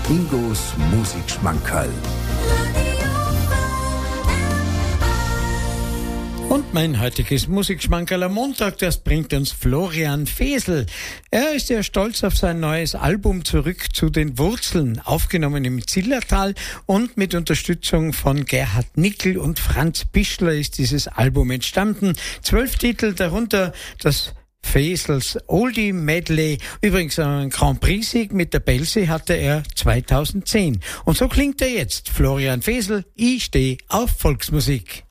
Ingos Musikschmankerl. Und mein heutiges Musikschmankerl am Montag, das bringt uns Florian Fesel. Er ist ja stolz auf sein neues Album Zurück zu den Wurzeln, aufgenommen im Zillertal und mit Unterstützung von Gerhard Nickel und Franz Bischler ist dieses Album entstanden. 12 Titel, darunter das Fesels Oldie Medley. Übrigens einen Grand Prix-Sieg mit der Belsi hatte er 2010. Und so klingt er jetzt. Florian Fesel, ich steh auf Volksmusik.